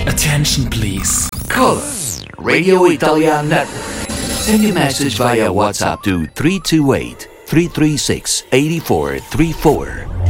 Attention please. Callers, Radio Italian Network. Send your message via WhatsApp to 328-336-8434